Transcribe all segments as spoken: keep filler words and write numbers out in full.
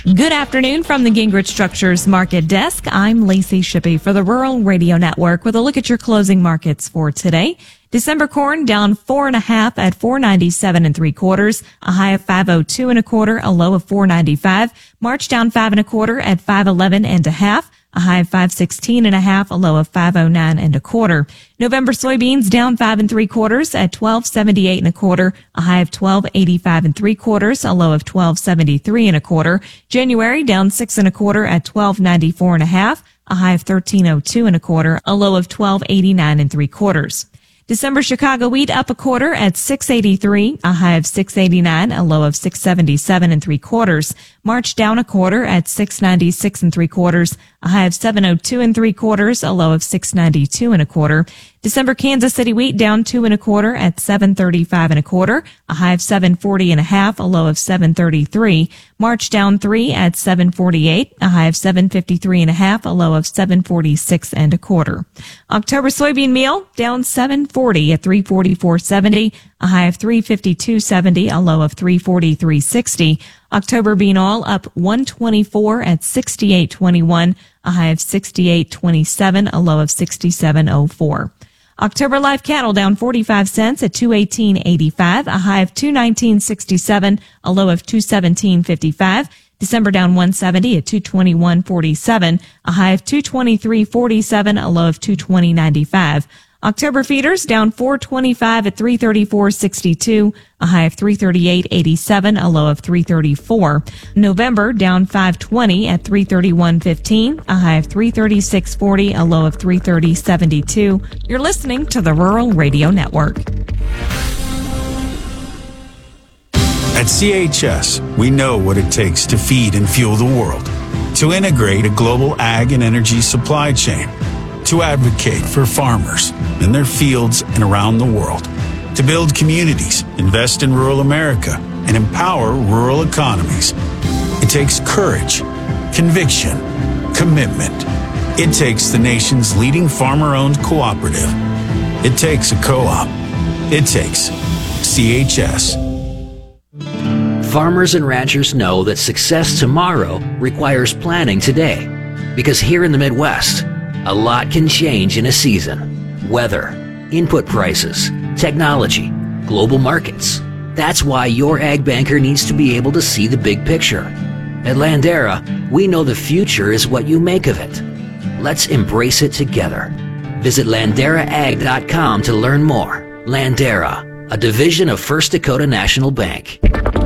Good afternoon from the Gingrich Structures Market Desk. I'm Lacey Shippey for the Rural Radio Network with a look at your closing markets for today. December corn down four and a half at four ninety-seven and three quarters, a high of five oh two and a quarter, a low of four ninety-five. March down five and a quarter at five eleven and a half, a high of five sixteen and a half, a low of five oh nine and a quarter. November soybeans down five and three quarters at twelve seventy-eight and a quarter, a high of twelve eighty-five and three quarters, a low of twelve seventy-three and a quarter. January down six and a quarter at twelve ninety-four and a half, a high of thirteen oh two and a quarter, a low of twelve eighty-nine and three quarters. December Chicago wheat up a quarter at six eighty-three, a high of six eighty-nine, a low of six seventy-seven and three quarters. March down a quarter at six ninety-six and three quarters, a high of seven oh two and three quarters, a low of six ninety-two and a quarter. December Kansas City wheat down two and a quarter at seven thirty-five and a quarter, a high of seven forty and a half, a low of seven thirty-three. March down three at seven forty-eight, a high of seven fifty-three and a half, a low of seven forty-six and a quarter. October soybean meal down seven forty at three forty-four seventy, a high of three fifty-two seventy, a low of three forty-three sixty. October bean oil up one twenty-four at sixty-eight twenty-one, a high of sixty-eight twenty-seven, a low of sixty-seven oh four. October live cattle down forty-five cents at two eighteen eighty-five, a high of two nineteen sixty-seven, a low of two seventeen fifty-five. December down one seventy at two twenty-one forty-seven, a high of two twenty-three forty-seven, a low of two twenty ninety-five. October feeders down four twenty-five at three thirty-four sixty-two, a high of three thirty-eight eighty-seven, a low of three thirty-four. November down five twenty at three thirty-one fifteen, a high of three thirty-six forty, a low of three thirty seventy-two. You're listening to the Rural Radio Network. At C H S, we know what it takes to feed and fuel the world, to integrate a global ag and energy supply chain, to advocate for farmers in their fields and around the world, to build communities, invest in rural America, and empower rural economies. It takes courage, conviction, commitment. It takes the nation's leading farmer-owned cooperative. It takes a co-op. It takes C H S. Farmers and ranchers know that success tomorrow requires planning today, because here in the Midwest, a lot can change in a season. Weather, input prices, technology, global markets. That's why your ag banker needs to be able to see the big picture. At Landera, we know the future is what you make of it. Let's embrace it together. Visit landera ag dot com to learn more. Landera, a division of First Dakota National Bank.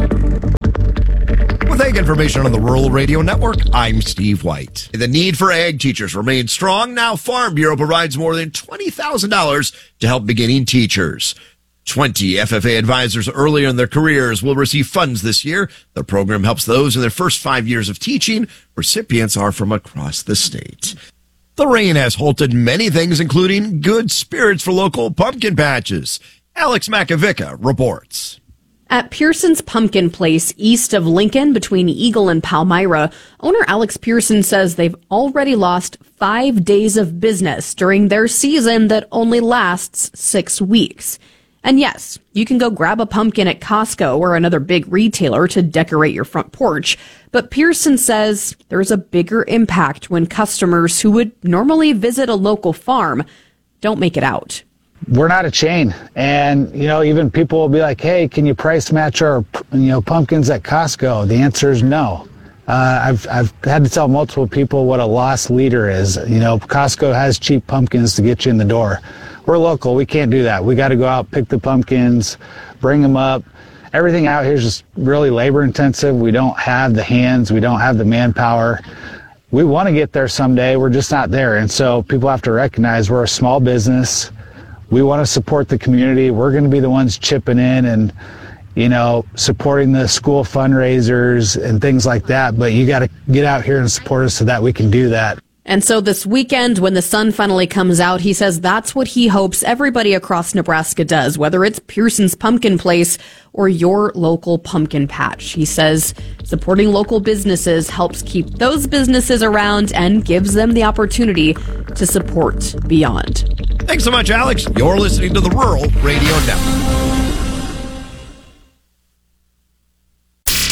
With Ag information on the Rural Radio Network, I'm Steve White. The need for ag teachers remains strong. Now Farm Bureau provides more than twenty thousand dollars to help beginning teachers. twenty F F A advisors earlier in their careers will receive funds this year. The program helps those in their first five years of teaching. Recipients are from across the state. The rain has halted many things, including good spirits for local pumpkin patches. Alex Makovica reports. At Pearson's Pumpkin Place, east of Lincoln, between Eagle and Palmyra, owner Alex Pearson says they've already lost five days of business during their season that only lasts six weeks. And yes, you can go grab a pumpkin at Costco or another big retailer to decorate your front porch. But Pearson says there's a bigger impact when customers who would normally visit a local farm don't make it out. We're not a chain, and you know, even people will be like, "Hey, can you price match our, you know, pumpkins at Costco?" The answer is no. Uh, I've I've had to tell multiple people what a loss leader is. You know, Costco has cheap pumpkins to get you in the door. We're local. We can't do that. We got to go out, pick the pumpkins, bring them up. Everything out here is just really labor intensive. We don't have the hands. We don't have the manpower. We want to get there someday. We're just not there, and so people have to recognize we're a small business. We want to support the community. We're going to be the ones chipping in and, you know, supporting the school fundraisers and things like that. But you got to get out here and support us so that we can do that. And so this weekend, when the sun finally comes out, he says that's what he hopes everybody across Nebraska does, whether it's Pearson's Pumpkin Place or your local pumpkin patch. He says supporting local businesses helps keep those businesses around and gives them the opportunity to support beyond. Thanks so much, Alex. You're listening to the Rural Radio Network.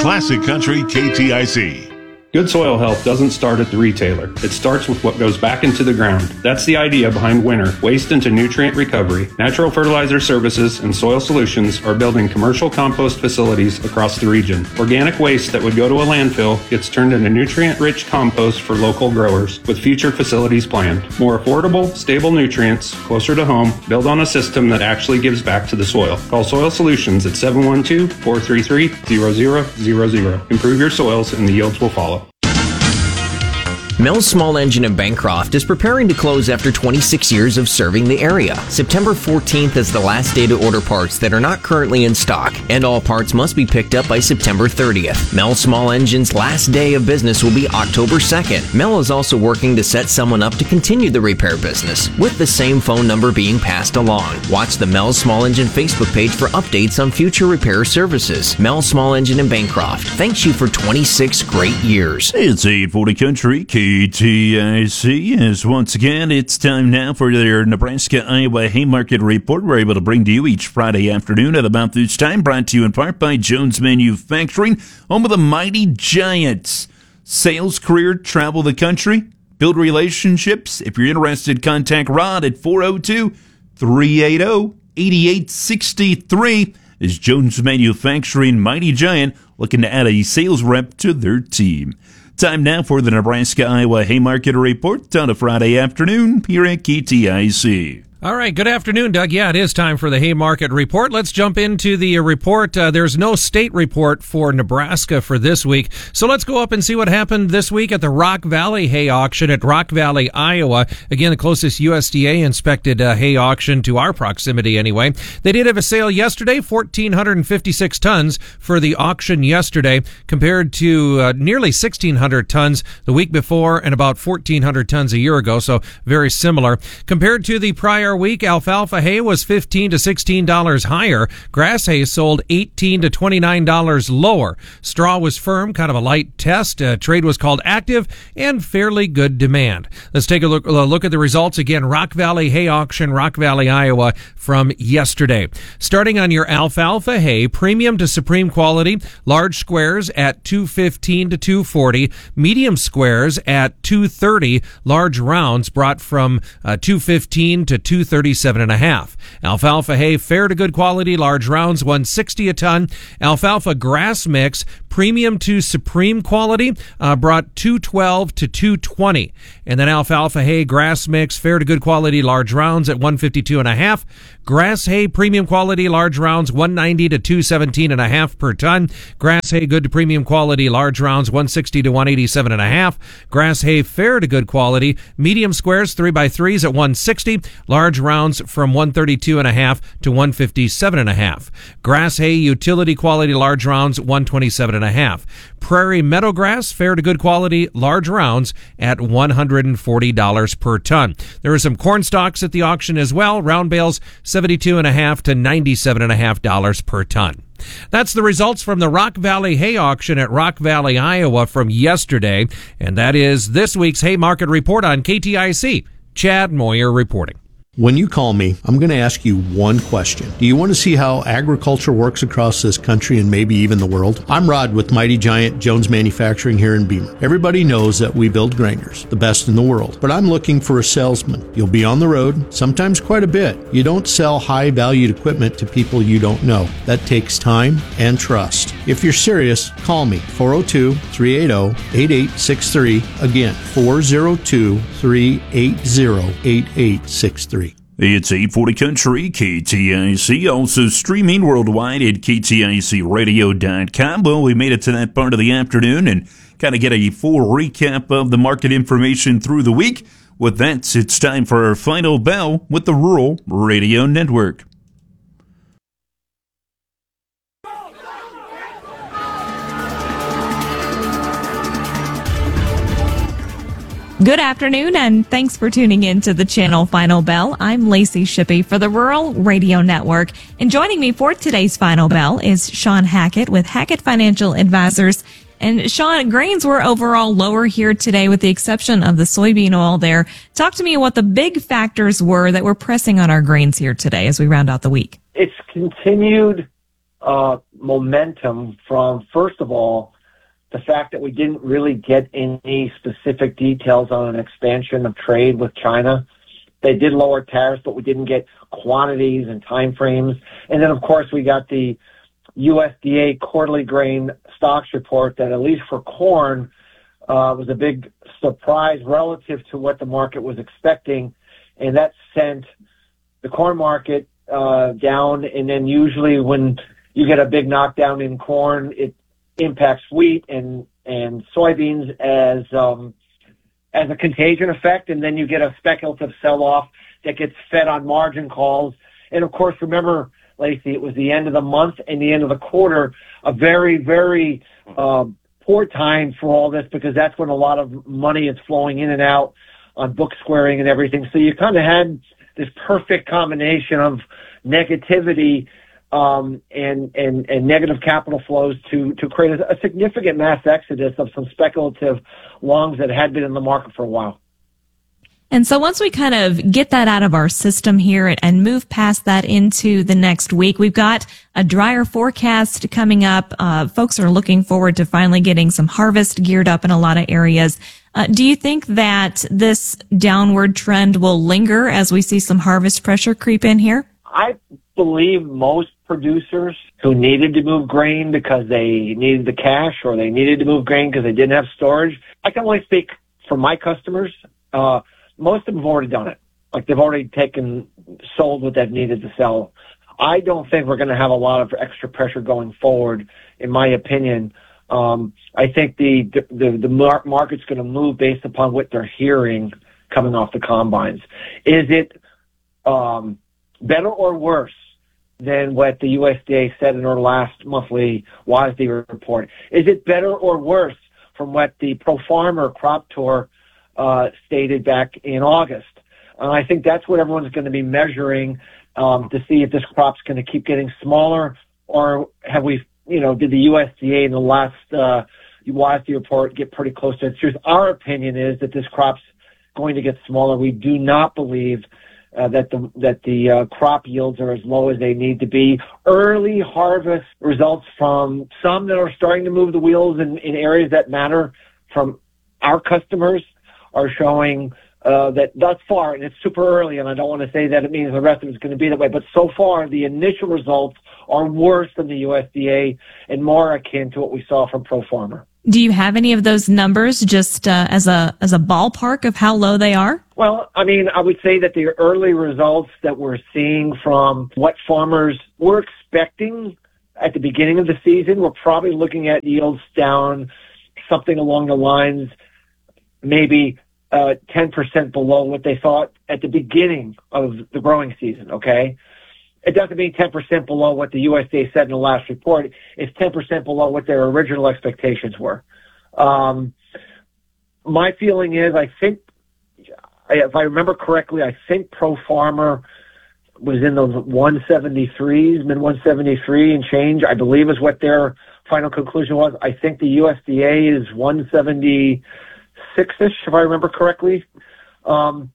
Classic Country K T I C. Good soil health doesn't start at the retailer. It starts with what goes back into the ground. That's the idea behind Winter, Waste into Nutrient Recovery. Natural Fertilizer Services and Soil Solutions are building commercial compost facilities across the region. Organic waste that would go to a landfill gets turned into nutrient-rich compost for local growers, with future facilities planned. More affordable, stable nutrients, closer to home, build on a system that actually gives back to the soil. Call Soil Solutions at seven one two, four three three, zero zero zero zero. Improve your soils and the yields will follow. Mel's Small Engine in Bancroft is preparing to close after twenty-six years of serving the area. September fourteenth is the last day to order parts that are not currently in stock, and all parts must be picked up by September thirtieth. Mel's Small Engine's last day of business will be October second. Mel is also working to set someone up to continue the repair business, with the same phone number being passed along. Watch the Mel's Small Engine Facebook page for updates on future repair services. Mel's Small Engine in Bancroft thanks you for twenty-six great years. It's eight forty Country K T I C. As once again, it's time now for their Nebraska-Iowa Haymarket Report. We're able to bring to you each Friday afternoon at about this time, brought to you in part by Jones Manufacturing, home of the Mighty Giants. Sales, career, travel the country, build relationships. If you're interested, contact Rod at four oh two, three eight oh, eight eight six three. Is Jones Manufacturing Mighty Giant looking to add a sales rep to their team. Time now for the Nebraska-Iowa Haymarket Report on a Friday afternoon here at K T I C. All right, good afternoon, Doug. Yeah, it is time for the Haymarket Report. Let's jump into the report. Uh, there's no state report for Nebraska for this week, so let's go up and see what happened this week at the Rock Valley Hay Auction at Rock Valley, Iowa. Again, the closest U S D A-inspected uh, hay auction to our proximity anyway. They did have a sale yesterday, one thousand four hundred fifty-six tons for the auction yesterday, compared to uh, nearly one thousand six hundred tons the week before and about one thousand four hundred tons a year ago, so very similar. Compared to the prior week, alfalfa hay was fifteen to sixteen dollars higher. Grass hay sold eighteen to twenty-nine dollars lower. Straw was firm, kind of a light test. Uh, trade was called active and fairly good demand. Let's take a look, a look at the results again. Rock Valley Hay Auction, Rock Valley, Iowa, from yesterday. Starting on your alfalfa hay, premium to supreme quality, large squares at two fifteen to two forty, medium squares at two thirty, large rounds brought from uh, two fifteen to two thirty-seven and a half. Alfalfa hay, fair to good quality, large rounds, one sixty a ton. Alfalfa grass mix, premium to supreme quality, uh, brought two twelve to two twenty. And then alfalfa hay grass mix, fair to good quality, large rounds at one fifty-two and a half. Grass hay premium quality, large rounds, one ninety to two seventeen and a half per ton. Grass hay good to premium quality, large rounds, one sixty to one eighty-seven and a half. Grass hay fair to good quality, medium squares, three by threes at one sixty. Large rounds from one thirty-two and a half to one fifty-seven and a half. Grass hay utility quality, large rounds, one twenty-seven and a half. Prairie meadow grass, fair to good quality, large rounds at one hundred forty dollars per ton. There are some corn stalks at the auction as well. Round bales, seventy-two and a half to ninety-seven and a half dollars per ton. That's the results from the Rock Valley Hay Auction at Rock Valley, Iowa from yesterday. And that is this week's Haymarket Report on K T I C. Chad Moyer reporting. When you call me, I'm going to ask you one question. Do you want to see how agriculture works across this country and maybe even the world? I'm Rod with Mighty Giant Jones Manufacturing here in Beamer. Everybody knows that we build grinders, the best in the world. But I'm looking for a salesman. You'll be on the road, sometimes quite a bit. You don't sell high-valued equipment to people you don't know. That takes time and trust. If you're serious, call me, four oh two, three eight oh, eight eight six three. Again, four oh two, three eight oh, eight eight six three. It's eight forty Country, K T I C, also streaming worldwide at K T I C radio dot com. Well, we made it to that part of the afternoon and kind of get a full recap of the market information through the week. With that, it's time for our final bell with the Rural Radio Network. Good afternoon, and thanks for tuning in to the channel Final Bell. I'm Lacey Shippey for the Rural Radio Network. And joining me for today's Final Bell is Sean Hackett with Hackett Financial Advisors. And Sean, grains were overall lower here today with the exception of the soybean oil there. Talk to me what the big factors were that were pressing on our grains here today as we round out the week. It's continued uh momentum from, first of all, the fact that we didn't really get any specific details on an expansion of trade with China. They did lower tariffs, but we didn't get quantities and time frames. And then, of course, we got the U S D A quarterly grain stocks report that, at least for corn, uh, was a big surprise relative to what the market was expecting. And that sent the corn market uh, down. And then usually when you get a big knockdown in corn, it impacts wheat and, and soybeans as, um, as a contagion effect. And then you get a speculative sell-off that gets fed on margin calls. And of course, remember, Lacey, it was the end of the month and the end of the quarter, a very, very, uh, poor time for all this, because that's when a lot of money is flowing in and out on book squaring and everything. So you kind of had this perfect combination of negativity Um, and, and, and negative capital flows to, to create a, a significant mass exodus of some speculative longs that had been in the market for a while. And so once we kind of get that out of our system here and move past that into the next week, we've got a drier forecast coming up. Uh, folks are looking forward to finally getting some harvest geared up in a lot of areas. Uh, do you think that this downward trend will linger as we see some harvest pressure creep in here? I believe most producers who needed to move grain because they needed the cash, or they needed to move grain because they didn't have storage. I can only speak for my customers. Uh, most of them have already done it. Like, they've already taken, sold what they've needed to sell. I don't think we're going to have a lot of extra pressure going forward, in my opinion. Um, I think the, the, the market's going to move based upon what they're hearing coming off the combines. Is it, um, better or worse than what the U S D A said in their last monthly W A S D report? Is it better or worse from what the Pro Farmer Crop Tour uh, stated back in August? And I think that's what everyone's going to be measuring um, to see if this crop's going to keep getting smaller, or have we, you know, did the U S D A in the last uh, W A S D report get pretty close to the truth? Our opinion is that this crop's going to get smaller. We do not believe Uh, that the that the uh, crop yields are as low as they need to be. Early harvest results from some that are starting to move the wheels in, in areas that matter from our customers are showing uh, that thus far, and it's super early, and I don't want to say that it means the rest of it's going to be that way, but so far the initial results are worse than the U S D A and more akin to what we saw from Pro Farmer. Do you have any of those numbers just uh, as a as a ballpark of how low they are? Well, I mean, I would say that the early results that we're seeing from what farmers were expecting at the beginning of the season, we're probably looking at yields down something along the lines, maybe uh, ten percent below what they thought at the beginning of the growing season, okay? It doesn't mean ten percent below what the U S D A said in the last report. It's ten percent below what their original expectations were. Um, my feeling is, I think, if I remember correctly, I think Pro Farmer was in the one seventy-threes, mid one seventy-three and change, I believe is what their final conclusion was. I think the U S D A is one seventy-six-ish, if I remember correctly. Um,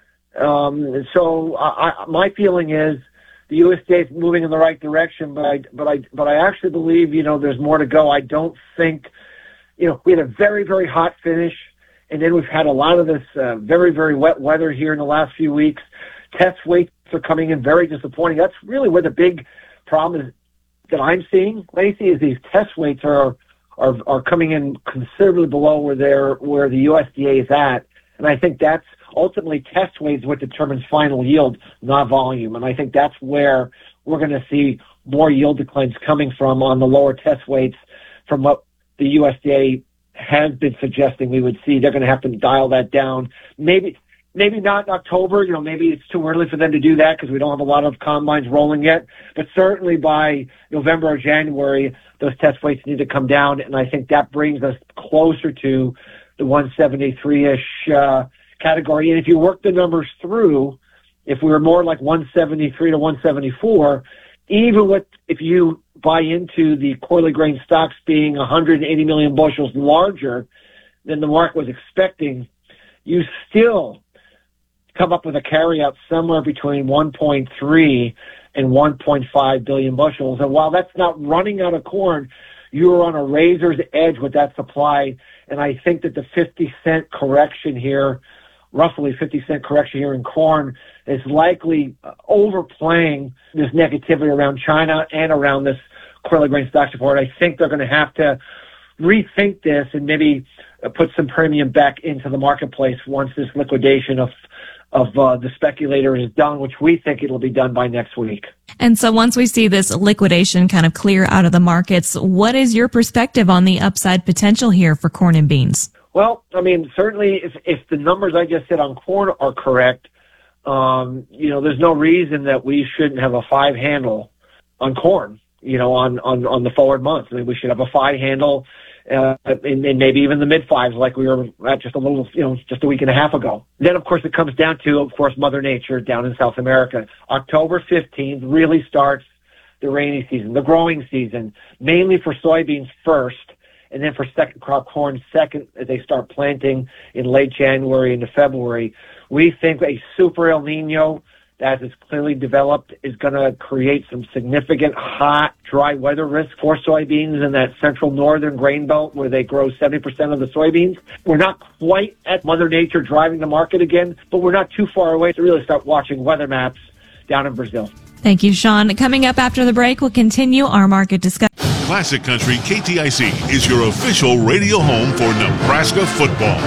um, so I, I, my feeling is, the U S D A is moving in the right direction, but I, but I, but I actually believe, you know, there's more to go. I don't think, you know, we had a very, very hot finish, and then we've had a lot of this uh, very, very wet weather here in the last few weeks. Test weights are coming in very disappointing. That's really where the big problem is that I'm seeing, Lacey, is these test weights are, are, are coming in considerably below where they're, where the U S D A is at. And I think that's ultimately test weight is what determines final yield, not volume. And I think that's where we're going to see more yield declines coming from on the lower test weights from what the U S D A has been suggesting we would see. They're going to have to dial that down. Maybe, maybe not in October. You know, maybe it's too early for them to do that because we don't have a lot of combines rolling yet. But certainly by November or January, those test weights need to come down. And I think that brings us closer to the one seventy-three-ish uh, category. And if you work the numbers through, if we were more like one seventy-three to one seventy-four, even with, if you buy into the quarterly grain stocks being one hundred eighty million bushels larger than the market was expecting, you still come up with a carryout somewhere between one point three and one point five billion bushels. And while that's not running out of corn, you're on a razor's edge with that supply. And I think that the fifty cent correction here, roughly fifty cent correction here in corn, is likely overplaying this negativity around China and around this quarterly grain stock report. I think they're going to have to rethink this and maybe put some premium back into the marketplace once this liquidation of of uh, the speculator is done, which we think it'll be done by next week. And so once we see this liquidation kind of clear out of the markets, what is your perspective on the upside potential here for corn and beans? Well, I mean, certainly if, if the numbers I just said on corn are correct, um, you know, there's no reason that we shouldn't have a five handle on corn, you know, on, on, on the forward months. I mean, we should have a five handle Uh, and, and maybe even the mid fives like we were at just a little, you know, just a week and a half ago. Then, of course, it comes down to, of course, Mother Nature down in South America. October fifteenth really starts the rainy season, the growing season, mainly for soybeans first, and then for second crop corn second as they start planting in late January into February. We think a super El Nino, as it's clearly developed, is going to create some significant hot, dry weather risk for soybeans in that central northern grain belt where they grow seventy percent of the soybeans. We're not quite at Mother Nature driving the market again, but we're not too far away to really start watching weather maps down in Brazil. Thank you, Sean. Coming up after the break, we'll continue our market discussion. Classic Country K T I C is your official radio home for Nebraska football.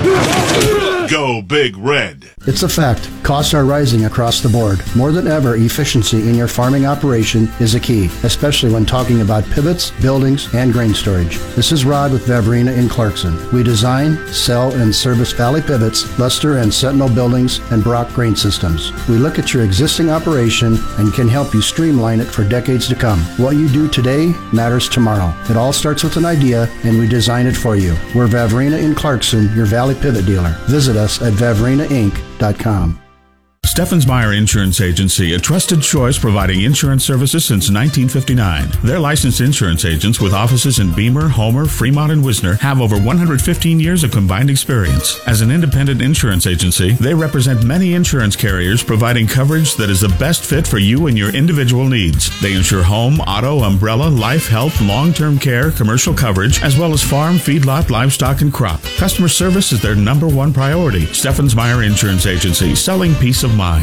Go Big Red. It's a fact. Costs are rising across the board. More than ever, efficiency in your farming operation is a key, especially when talking about pivots, buildings, and grain storage. This is Rod with Vavrina in Clarkson. We design, sell, and service Valley Pivots, Luster and Sentinel buildings, and Brock grain systems. We look at your existing operation and can help you streamline it for decades to come. What you do today matters tomorrow. It all starts with an idea, and we design it for you. We're Vavrina in Clarkson, your Valley Pivot dealer. Visit us at vavrina inc dot com. Steffens Meyer Insurance Agency, a trusted choice providing insurance services since nineteen fifty-nine. Their licensed insurance agents with offices in Beamer, Homer, Fremont, and Wisner have over one hundred fifteen years of combined experience. As an independent insurance agency, they represent many insurance carriers providing coverage that is the best fit for you and your individual needs. They insure home, auto, umbrella, life, health, long-term care, commercial coverage, as well as farm, feedlot, livestock, and crop. Customer service is their number one priority. Steffens Meyer Insurance Agency, selling peace of mind.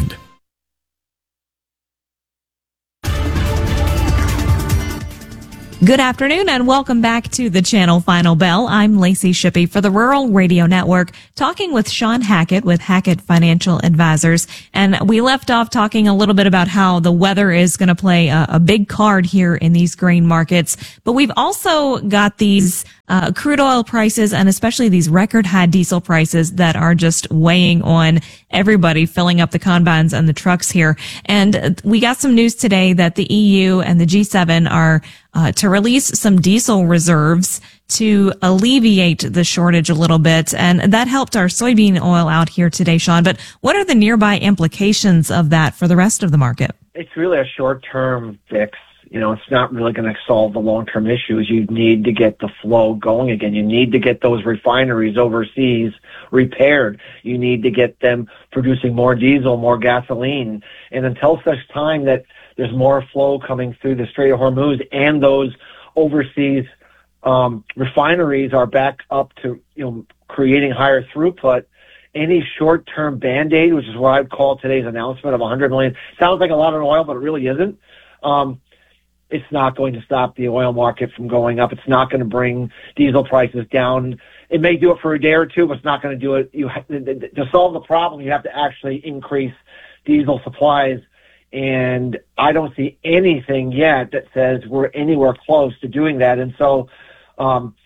Good afternoon and welcome back to the Channel Final Bell. I'm Lacey Shippey for the Rural Radio Network, talking with Sean Hackett with Hackett Financial Advisors. And we left off talking a little bit about how the weather is going to play a, a big card here in these grain markets. But we've also got these uh, crude oil prices and especially these record high diesel prices that are just weighing on everybody filling up the combines and the trucks here. And we got some news today that the E U and the G seven are Uh, to release some diesel reserves to alleviate the shortage a little bit. And that helped our soybean oil out here today, Sean. But what are the nearby implications of that for the rest of the market? It's really a short-term fix. You know, it's not really going to solve the long-term issues. You need to get the flow going again. You need to get those refineries overseas repaired. You need to get them producing more diesel, more gasoline. And until such time that there's more flow coming through the Strait of Hormuz and those overseas um, refineries are back up to, you know, creating higher throughput, any short-term Band-Aid, which is what I'd call today's announcement of one hundred million, sounds like a lot of oil, but it really isn't. Um, it's not going to stop the oil market from going up. It's not going to bring diesel prices down. It may do it for a day or two, but it's not going to do it. You ha- to solve the problem, you have to actually increase diesel supplies. And I don't see anything yet that says we're anywhere close to doing that. And so, um,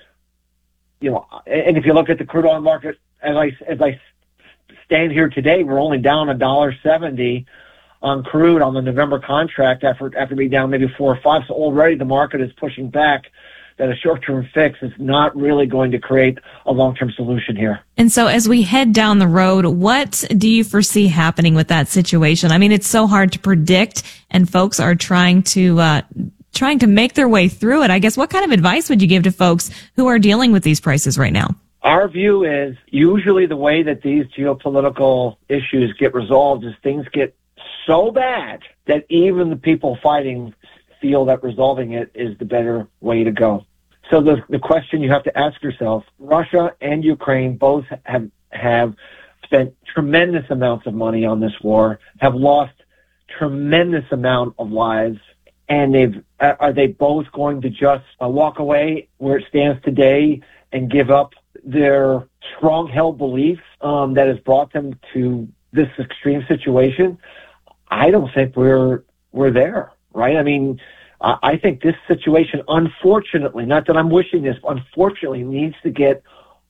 you know, and if you look at the crude oil market, as I, as I stand here today, we're only down one dollar seventy on crude on the November contract after, after being down maybe four or five. So already the market is pushing back that a short-term fix is not really going to create a long-term solution here. And so as we head down the road, what do you foresee happening with that situation? I mean, it's so hard to predict, and folks are trying to uh trying to make their way through it. I guess what kind of advice would you give to folks who are dealing with these prices right now? Our view is usually the way that these geopolitical issues get resolved is things get so bad that even the people fighting feel that resolving it is the better way to go. So the the question you have to ask yourself, Russia and Ukraine both have have spent tremendous amounts of money on this war, have lost tremendous amount of lives, and they've are they both going to just uh, walk away where it stands today and give up their strong-held beliefs um, that has brought them to this extreme situation? I don't think we're we're there, right? I mean, I think this situation, unfortunately, not that I'm wishing this, unfortunately needs to get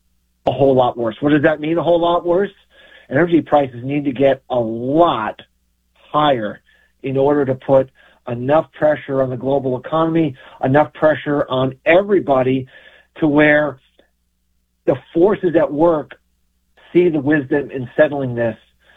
a whole lot worse. What does that mean, a whole lot worse? Energy prices need to get a lot higher in order to put enough pressure on the global economy, enough pressure on everybody to where the forces at work see the wisdom in settling this.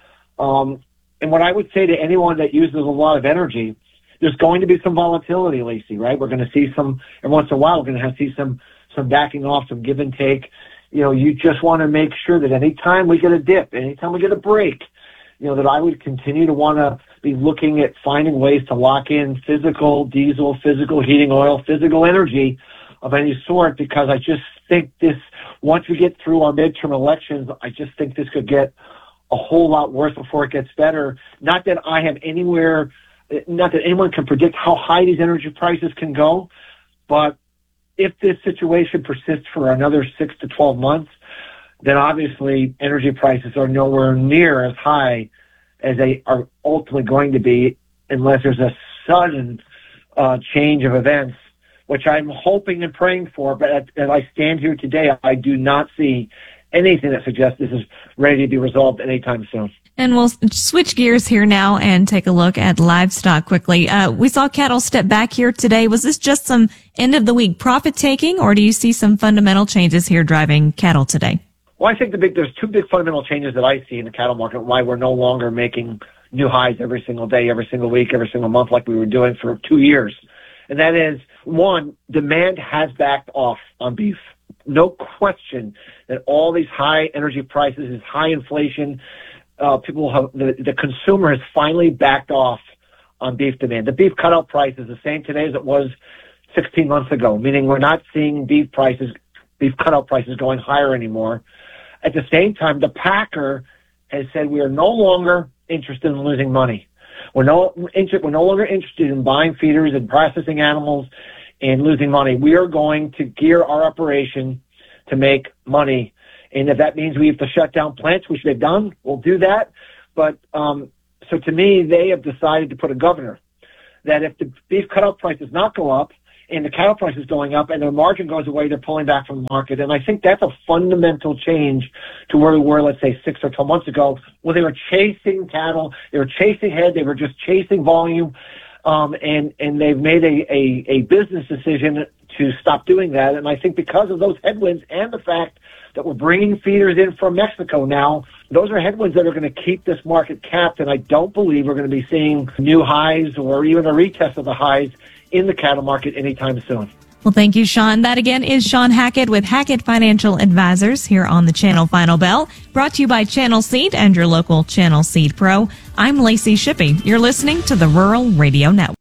Um, and what I would say to anyone that uses a lot of energy, there's going to be some volatility, Lacey, right? We're going to see some, every once in a while, we're going to have to see some, some backing off, some give and take. You know, you just want to make sure that anytime we get a dip, anytime we get a break, you know, that I would continue to want to be looking at finding ways to lock in physical diesel, physical heating oil, physical energy of any sort, because I just think this, once we get through our midterm elections, I just think this could get a whole lot worse before it gets better. Not that I have anywhere, not that anyone can predict how high these energy prices can go, but if this situation persists for another six to twelve months, then obviously energy prices are nowhere near as high as they are ultimately going to be unless there's a sudden uh, change of events, which I'm hoping and praying for. But as, as I stand here today, I do not see anything that suggests this is ready to be resolved anytime soon. And we'll switch gears here now and take a look at livestock quickly. Uh, we saw cattle step back here today. Was this just some end of the week profit taking, or do you see some fundamental changes here driving cattle today? Well, I think the big, there's two big fundamental changes that I see in the cattle market, why we're no longer making new highs every single day, every single week, every single month like we were doing for two years. And that is, one, demand has backed off on beef. No question that all these high energy prices, this high inflation, uh, people have, the, the consumer has finally backed off on beef demand. The beef cutout price is the same today as it was sixteen months ago, meaning we're not seeing beef prices, beef cutout prices going higher anymore. At the same time, the packer has said we are no longer interested in losing money. We're no, we're no longer interested in buying feeders and processing animals and losing money. We are going to gear our operation to make money. And if that means we have to shut down plants, which they've done, we'll do that. But um, so to me, they have decided to put a governor that if the beef cutout price does not go up and the cattle price is going up and their margin goes away, they're pulling back from the market. And I think that's a fundamental change to where we were, let's say, six or twelve months ago, where they were chasing cattle, they were chasing head, they were just chasing volume. Um, and, and they've made a, a, a business decision to stop doing that. And I think because of those headwinds and the fact that we're bringing feeders in from Mexico now, those are headwinds that are going to keep this market capped. And I don't believe we're going to be seeing new highs or even a retest of the highs in the cattle market anytime soon. Well, thank you, Sean. That again is Sean Hackett with Hackett Financial Advisors here on the Channel Final Bell, brought to you by Channel Seed and your local Channel Seed Pro. I'm Lacey Shippey. You're listening to the Rural Radio Network.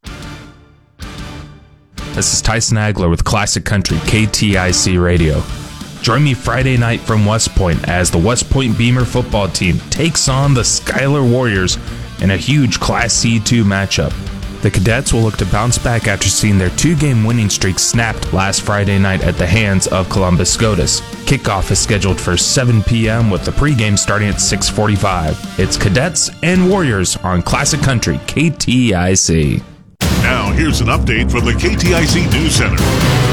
This is Tyson Agler with Classic Country K T I C Radio. Join me Friday night from West Point as the West Point Beamer football team takes on the Schuyler Warriors in a huge Class C two matchup. The Cadets will look to bounce back after seeing their two-game winning streak snapped last Friday night at the hands of Columbus SCOTUS. Kickoff is scheduled for seven p.m. with the pregame starting at six forty-five. It's Cadets and Warriors on Classic Country K T I C. Now here's an update from the K T I C News Center.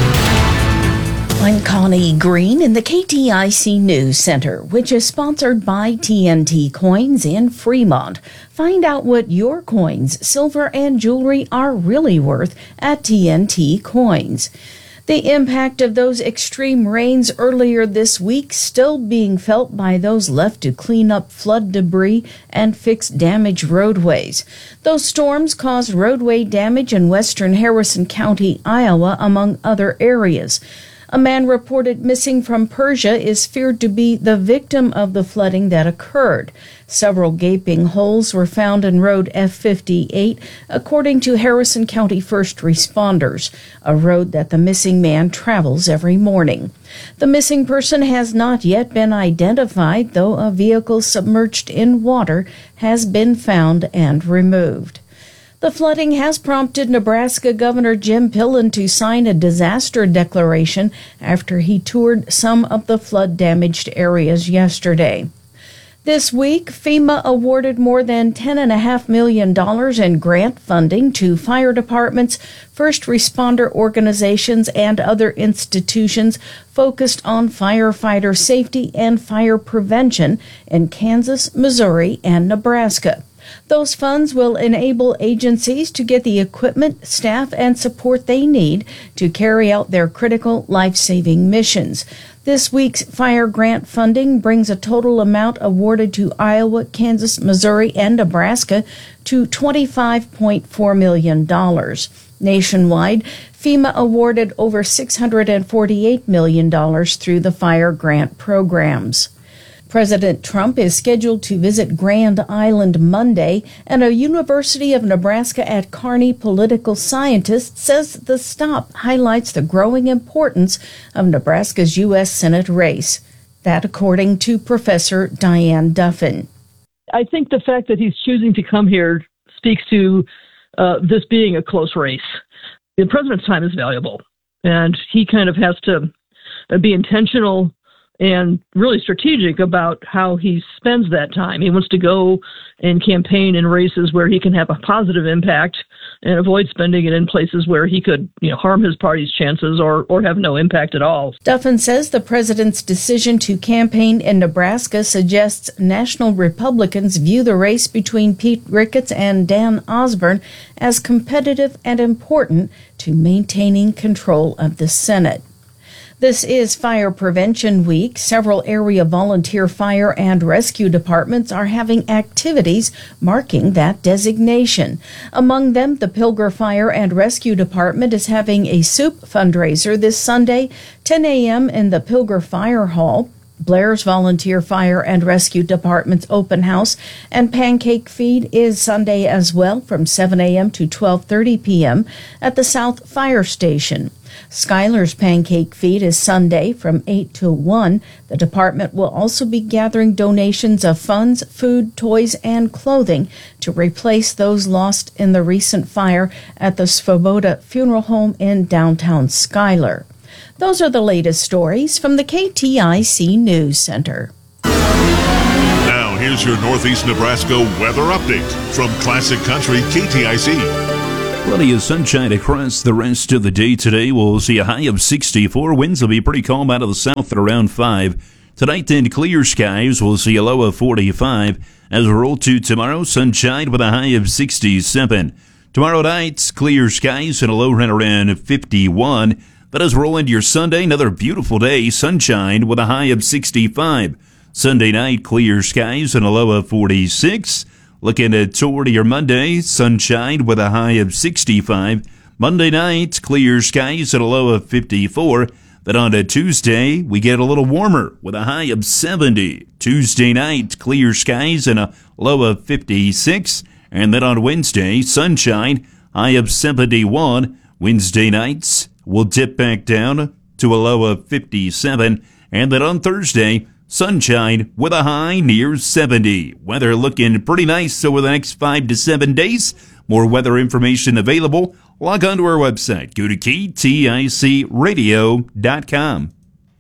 I'm Connie Green in the K T I C News Center, which is sponsored by T N T Coins in Fremont. Find out what your coins, silver, and jewelry are really worth at T N T Coins. The impact of those extreme rains earlier this week still being felt by those left to clean up flood debris and fix damaged roadways. Those storms caused roadway damage in western Harrison County, Iowa, among other areas. A man reported missing from Persia is feared to be the victim of the flooding that occurred. Several gaping holes were found in Road F fifty-eight, according to Harrison County first responders, a road that the missing man travels every morning. The missing person has not yet been identified, though a vehicle submerged in water has been found and removed. The flooding has prompted Nebraska Governor Jim Pillen to sign a disaster declaration after he toured some of the flood-damaged areas yesterday. This week, FEMA awarded more than ten point five million dollars in grant funding to fire departments, first responder organizations, and other institutions focused on firefighter safety and fire prevention in Kansas, Missouri, and Nebraska. Those funds will enable agencies to get the equipment, staff, and support they need to carry out their critical life-saving missions. This week's fire grant funding brings a total amount awarded to Iowa, Kansas, Missouri, and Nebraska to twenty-five point four million dollars. Nationwide, FEMA awarded over six hundred forty-eight million dollars through the fire grant programs. President Trump is scheduled to visit Grand Island Monday, and a University of Nebraska at Kearney political scientist says the stop highlights the growing importance of Nebraska's U S Senate race. That according to Professor Diane Duffin. I think the fact that he's choosing to come here speaks to uh, this being a close race. The president's time is valuable, and he kind of has to be intentional and really strategic about how he spends that time. He wants to go and campaign in races where he can have a positive impact and avoid spending it in places where he could, you know, harm his party's chances or, or have no impact at all. Duffin says the president's decision to campaign in Nebraska suggests national Republicans view the race between Pete Ricketts and Dan Osborne as competitive and important to maintaining control of the Senate. This is Fire Prevention Week. Several area volunteer fire and rescue departments are having activities marking that designation. Among them, the Pilger Fire and Rescue Department is having a soup fundraiser this Sunday, ten a.m. in the Pilger Fire Hall. Blair's Volunteer Fire and Rescue Department's open house and pancake feed is Sunday as well from seven a.m. to twelve thirty p.m. at the South Fire Station. Schuyler's Pancake Feed is Sunday from eight to one. The department will also be gathering donations of funds, food, toys, and clothing to replace those lost in the recent fire at the Svoboda Funeral Home in downtown Schuyler. Those are the latest stories from the K T I C News Center. Now, here's your Northeast Nebraska weather update from Classic Country K T I C. Plenty of sunshine across the rest of the day today. We'll see a high of sixty-four. Winds will be pretty calm out of the south at around five. Tonight, then, clear skies. We'll see a low of forty-five. As we roll to tomorrow, sunshine with a high of sixty-seven. Tomorrow night, clear skies and a low right around fifty-one. But as we roll into your Sunday, another beautiful day, sunshine with a high of sixty-five. Sunday night, clear skies and a low of forty-six. Looking at toward your Monday, sunshine with a high of sixty-five. Monday night, clear skies and a low of fifty-four. Then on to Tuesday, we get a little warmer with a high of seventy. Tuesday night, clear skies and a low of fifty-six. And then on Wednesday, sunshine, high of seventy-one. Wednesday nights will dip back down to a low of fifty-seven. And then on Thursday, sunshine with a high near seventy. Weather looking pretty nice over the next five to seven days. More weather information available. Log on to our website. Go to K T I C radio dot com.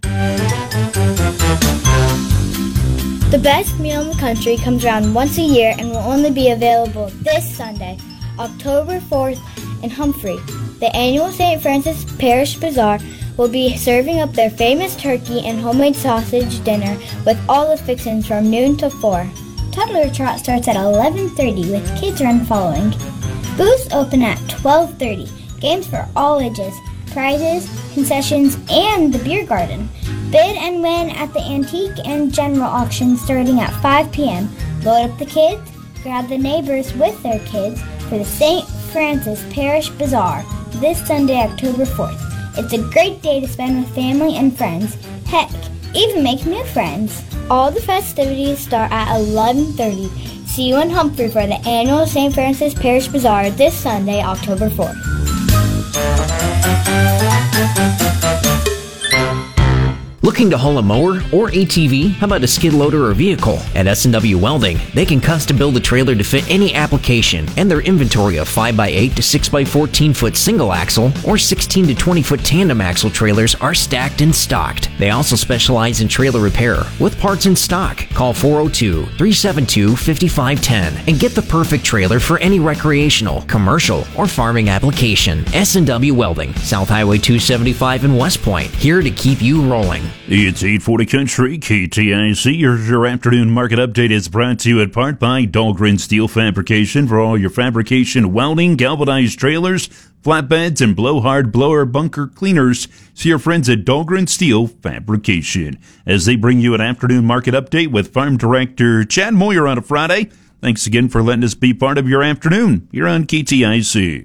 The best meal in the country comes around once a year and will only be available this Sunday, October fourth in Humphrey. The annual Saint Francis Parish Bazaar will be serving up their famous turkey and homemade sausage dinner with all the fixings from noon to four. Toddler Trot starts at eleven thirty with Kids Run following. Booths open at twelve thirty. Games for all ages, prizes, concessions, and the beer garden. Bid and win at the antique and general auction starting at five p.m. Load up the kids, grab the neighbors with their kids for the Saint Francis Parish Bazaar this Sunday, October fourth. It's a great day to spend with family and friends. Heck, even make new friends. All the festivities start at eleven thirty. See you in Humphrey for the annual Saint Francis Parish Bazaar this Sunday, October fourth. Looking to haul a mower or A T V? How about a skid loader or vehicle? At S and W Welding, they can custom build a trailer to fit any application, and their inventory of five by eight to six by fourteen foot single axle or sixteen to twenty foot tandem axle trailers are stacked and stocked. They also specialize in trailer repair with parts in stock. Call four oh two, three seven two, five five one zero and get the perfect trailer for any recreational, commercial, or farming application. S and W Welding, South Highway two seventy-five in West Point, here to keep you rolling. It's eight forty Country, K T I C. Your, your afternoon market update is brought to you in part by Dahlgren Steel Fabrication for all your fabrication, welding, galvanized trailers, flatbeds, and blowhard blower bunker cleaners. See your friends at Dahlgren Steel Fabrication as they bring you an afternoon market update with Farm Director Chad Moyer on a Friday. Thanks again for letting us be part of your afternoon here on K T I C.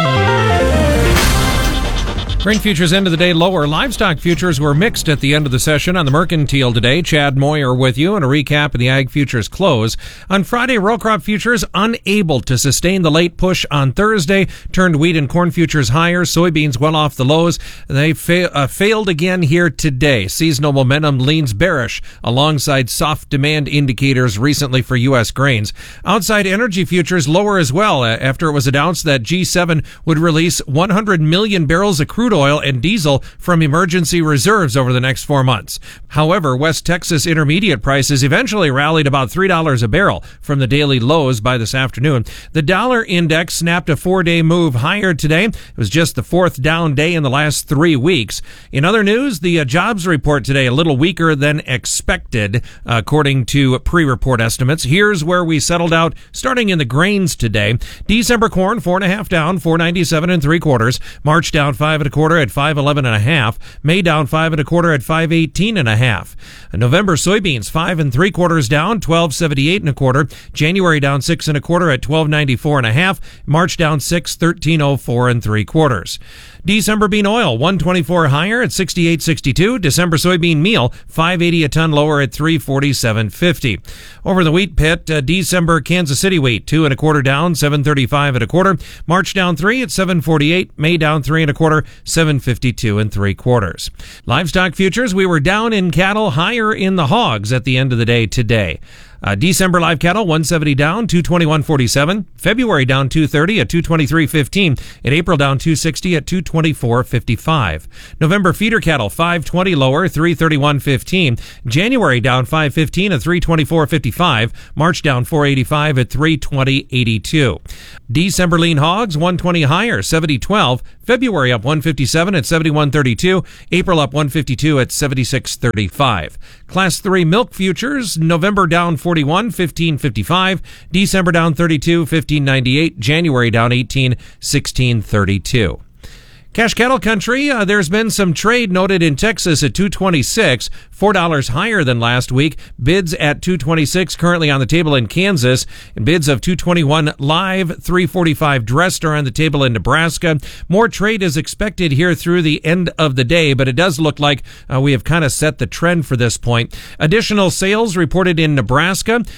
Grain futures end of the day lower. Livestock futures were mixed at the end of the session on the Mercantile today. Chad Moyer with you and a recap of the ag futures close. On Friday, row crop futures unable to sustain the late push on Thursday. Turned wheat and corn futures higher. Soybeans well off the lows. They fa- uh, failed again here today. Seasonal momentum leans bearish alongside soft demand indicators recently for U S grains. Outside energy futures lower as well after it was announced that G seven would release one hundred million barrels of crude oil and diesel from emergency reserves over the next four months. However, West Texas intermediate prices eventually rallied about three dollars a barrel from the daily lows by this afternoon. The dollar index snapped a four-day move higher today. It was just the fourth down day in the last three weeks. In other news, the uh, jobs report today a little weaker than expected, uh, according to pre-report estimates. Here's where we settled out, starting in the grains today. December corn, four and a half down, four ninety-seven and three quarters. March down five and a quarter at five eleven and a half. May down five and a quarter at five eighteen and a half. November soybeans five and three quarters down, twelve seventy-eight and a quarter. January down six and a quarter at twelve ninety-four and a half. March down six, thirteen oh four and three quarters. December bean oil one twenty-four higher at sixty-eight sixty-two. December soybean meal five eighty a ton lower at three forty-seven fifty. Over the wheat pit, uh, December Kansas City wheat two and a quarter down, seven thirty-five and a quarter. March down three at seven forty-eight. May down three and a quarter, seven fifty-two and three quarters. Livestock futures, we were down in cattle, higher in the hogs at the end of the day today. Uh, December live cattle one seventy down, two twenty-one forty-seven. February down two thirty at two twenty-three fifteen. In April down two sixty at two twenty-four fifty-five. November feeder cattle five twenty lower, three thirty-one fifteen. January down five fifteen at three twenty-four fifty-five. March down four eighty-five at three twenty eighty-two. December lean hogs one twenty higher, seventy twelve. February up one fifty-seven at seventy-one thirty-two. April up one fifty-two at seventy-six thirty-five. Class three milk futures, November down forty-one, fifteen fifty-five. December down thirty-two, fifteen ninety-eight. January down eighteen, sixteen thirty-two. Cash cattle country, uh, there's been some trade noted in Texas at two twenty-six, four dollars higher than last week. Bids at two twenty-six currently on the table in Kansas, and bids of two twenty-one live, three forty-five dressed are on the table in Nebraska. More trade is expected here through the end of the day, but it does look like uh, we have kind of set the trend for this point. Additional sales reported in Nebraska.